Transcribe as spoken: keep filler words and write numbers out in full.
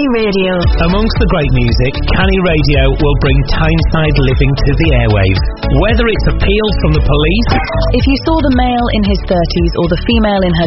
Canny Radio. Amongst the great music, Canny Radio will bring Tyneside living to the airwave. Whether it's appeals from the police, If you saw the male in his thirties or the female in her